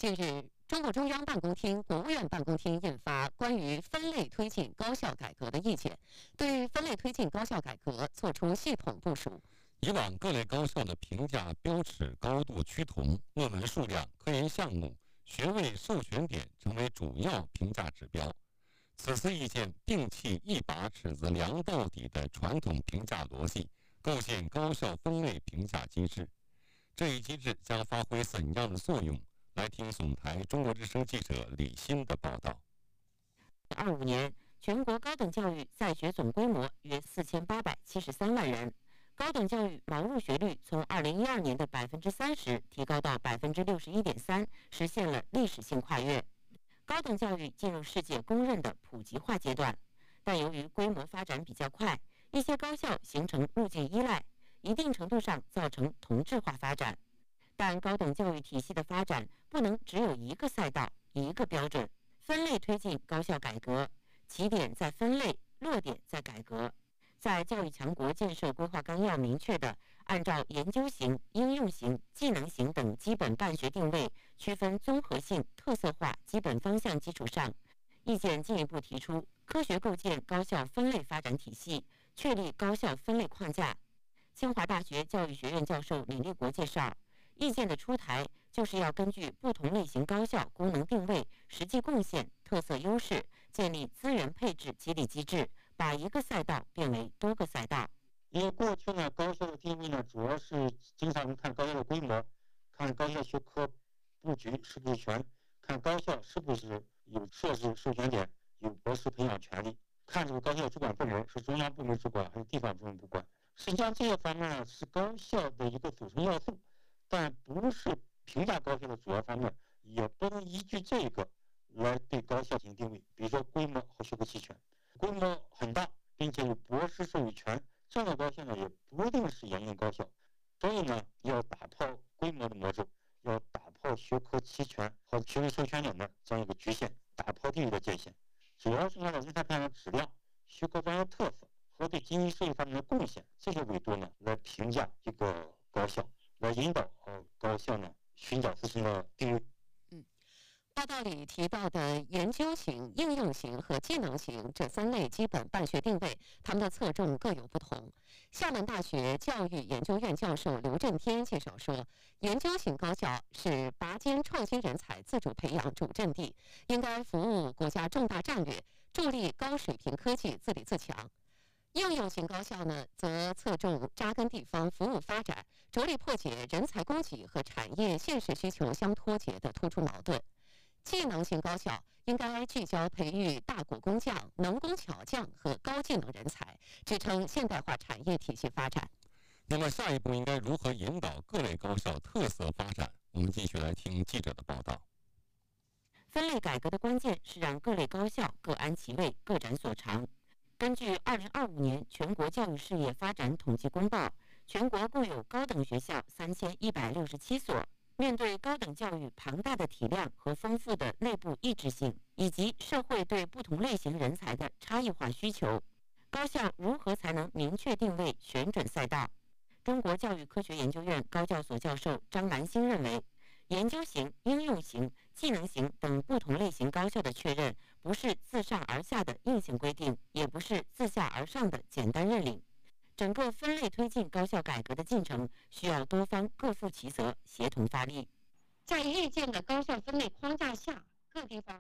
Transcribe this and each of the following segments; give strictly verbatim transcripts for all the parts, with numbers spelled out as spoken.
近日，中共中央办公厅、国务院办公厅印发关于分类推进高校改革的意见，对分类推进高校改革作出系统部署。 以往各类高校的评价标尺高度趋同，论文数量、科研项目、学位授权点成为主要评价指标。此次意见摒弃一把尺子量到底的传统评价逻辑，构建高校分类评价机制。这一机制将发挥怎样的作用？来听总台中国之声记者李欣的报道。 二五年，全国高等教育在学总规模约四千八百七十三万人，高等教育毛入学率从二零一二年的百分之三十提高到百分之六十一点三，实现了历史性跨越。高等教育进入世界公认的普及化阶段，但由于规模发展比较快，一些高校形成路径依赖，一定程度上造成同质化发展。但高等教育体系的发展不能只有一个赛道、一个标准，分类推进高校改革，起点在分类，落点在改革。在教育强国建设规划纲要明确的按照研究型、应用型、技能型等基本办学定位，区分综合性、特色化基本方向基础上，意见进一步提出科学构建高校分类发展体系，确立高校分类框架。清华大学教育学院教授李立国介绍，意见的出台就是要根据不同类型高校功能定位、实际贡献、特色优势，建立资源配置激励机制，把一个赛道变为多个赛道。 因为过去呢，高校的定位呢，主要是经常看高校的规模，看高校学科布局是不是全，看高校是不是有硕士授权点，有博士培养权利，看这个高校主管部门是中央部门主管还是地方部门主管。实际上这些方面呢，是高校的一个组成要素，但不是评价高校的主要方面，也不能依据这个来对高校进行定位。比如说规模和学科齐全，规模很大并且有博士授予权，这样的高校呢也不一定是研院高校。所以呢，要打破规模的魔咒，要打破学科齐全和学位授权点的这样一个局限，打破地域的界限，主要是按照人才培养的质量、学科专业特色和对经济社会方面的贡献这些维度呢来评价一个高校，来引导呃高校呢寻找自身的定位。 嗯，报道里提到的研究型、应用型和技能型这三类基本办学定位，它们的侧重各有不同。厦门大学教育研究院教授刘振天介绍说，研究型高校是拔尖创新人才自主培养主阵地，应该服务国家重大战略，助力高水平科技自立自强。应用型高校呢，则侧重扎根地方服务发展，着力破解人才供给和产业现实需求相脱节的突出矛盾。技能型高校应该聚焦培育大国工匠、能工巧匠和高技能人才，支撑现代化产业体系发展。 那么下一步应该如何引导各类高校特色发展？我们继续来听记者的报道。 分类改革的关键是让各类高校各安其位，各展所长。根据二零二五年全国教育事业发展统计公报，全国共有高等学校三千一百六十七所。面对高等教育庞大的体量和丰富的内部异质性，以及社会对不同类型人才的差异化需求，高校如何才能明确定位、选准赛道？中国教育科学研究院高教所教授张兰兴认为，研究型、应用型、技能型等不同类型高校的确认，不是自上而下的硬性规定，也不是自下而上的简单认领。整个分类推进高校改革的进程，需要多方各负其责，协同发力。在预见的高校分类框架下，各地方。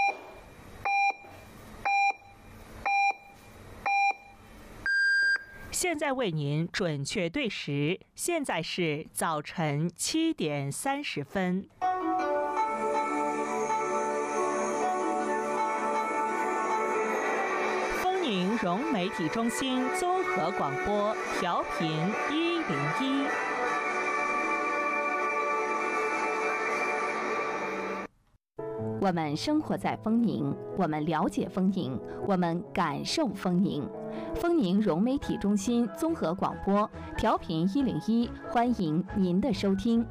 现在为您准确对时，现在是早晨七点三十分。丰宁融媒体中心综合广播调频一零一。 我们生活在丰宁，我们了解丰宁，我们感受丰宁。丰宁融媒体中心综合广播调频一零一，欢迎您的收听。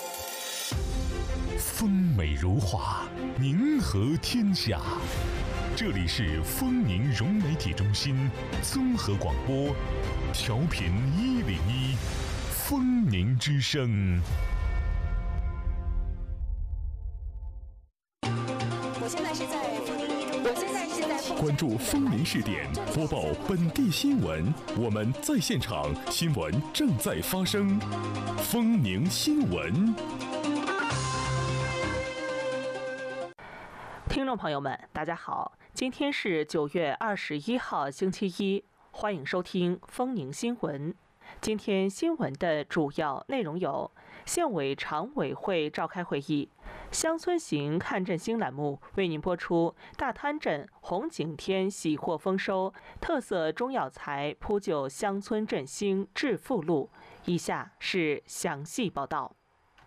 风美如画，宁和天下。 这里是丰宁融媒体中心综合广播，调频一零一，丰宁之声。 我现在是在丰宁一中，我现在是在关注丰宁视点，播报本地新闻，我们在现场，新闻正在发生。丰宁新闻。 听众朋友们，大家好，今天是九月二十一号，星期一，欢迎收听丰宁新闻。今天新闻的主要内容有：县委常委会召开会议，乡村行看振兴栏目为您播出大滩镇红景天喜获丰收，特色中药材铺就乡村振兴致富路。以下是详细报道。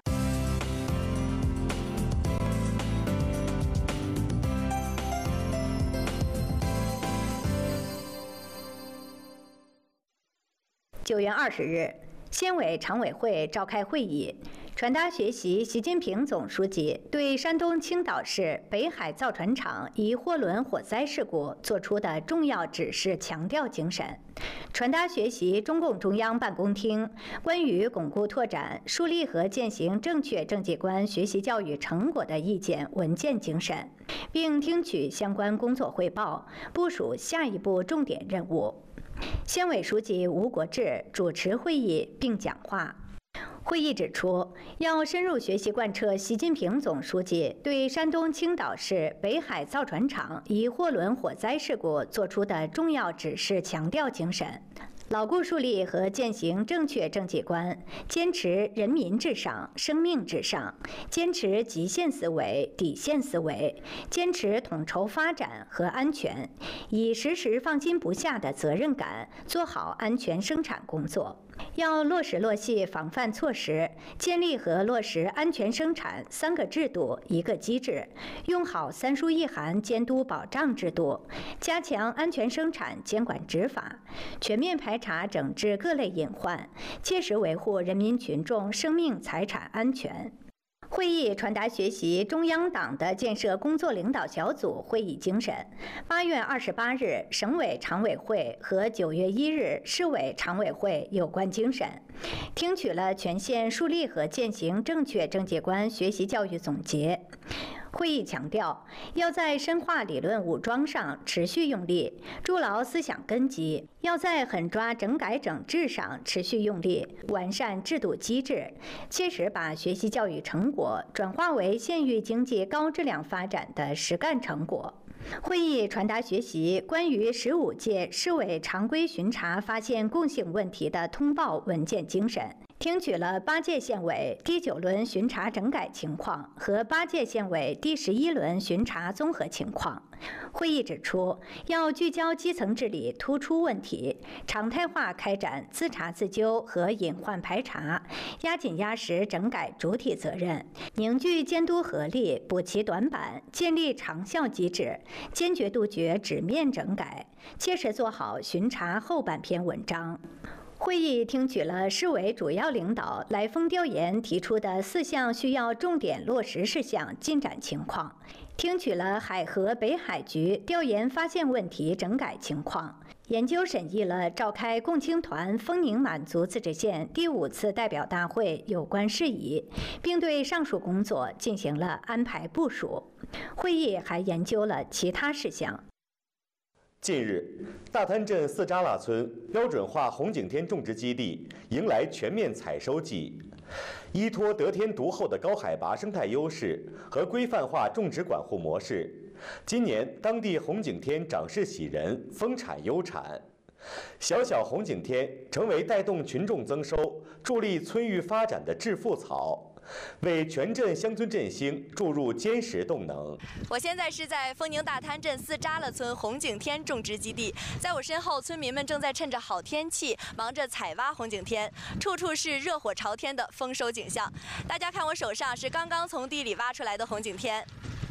九月二十日，县委常委会召开会议，传达学习习近平总书记对山东青岛市北海造船厂一货轮火灾事故作出的重要指示强调精神，传达学习中共中央办公厅关于巩固拓展、树立和践行正确政绩观学习教育成果的意见文件精神，并听取相关工作汇报，部署下一步重点任务。县委书记吴国志主持会议并讲话。会议指出，要深入学习贯彻习近平总书记对山东青岛市北海造船厂一货轮火灾事故作出的重要指示强调精神，牢固树立和践行正确政绩观，坚持人民至上、生命至上，坚持极限思维、底线思维，坚持统筹发展和安全，以时时放心不下的责任感做好安全生产工作。要落实落细防范措施，建立和落实安全生产三个制度一个机制，用好三疏一函监督保障制度，加强安全生产监管执法，全面排查整治各类隐患，切实维护人民群众生命财产安全。会议传达学习中央党的建设工作领导小组会议精神。八月二十八日省委常委会和九月一日市委常委会有关精神，听取了全县树立和践行正确政绩观学习教育总结。会议强调，要在深化理论武装上持续用力，筑牢思想根基；要在狠抓整改整治上持续用力，完善制度机制，切实把学习教育成果转化为县域经济高质量发展的实干成果。会议传达学习关于十五届市委常规巡查发现共性问题的通报文件精神，听取了八届县委第九轮巡查整改情况和八届县委第十一轮巡查综合情况。会议指出，要聚焦基层治理突出问题，常态化开展自查自纠和隐患排查，压紧压实整改主体责任，凝聚监督合力，补齐短板，建立长效机制，坚决杜绝纸面整改，切实做好巡查后半篇文章。会议听取了市委主要领导来风调研提出的四项需要重点落实事项进展情况，听取了海河北海局调研发现问题整改情况，研究审议了召开共青团丰宁满族自治县第五次代表大会有关事宜，并对上述工作进行了安排部署。会议还研究了其他事项。 近日，大滩镇四扎拉村标准化红景天种植基地迎来全面采收季。依托得天独厚的高海拔生态优势和规范化种植管护模式，今年当地红景天长势喜人，丰产优产。小小红景天成为带动群众增收、助力村域发展的致富草。为全镇乡村振兴注入坚实动能。 我现在是在丰宁大滩镇四扎拉村红景天种植基地，在我身后，村民们正在趁着好天气忙着采挖红景天，处处是热火朝天的丰收景象。大家看，我手上是刚刚从地里挖出来的红景天。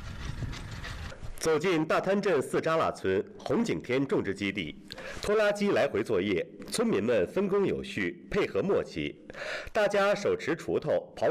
走进大滩镇四扎拉村红景天种植基地，拖拉机来回作业，村民们分工有序，配合默契，大家手持锄头刨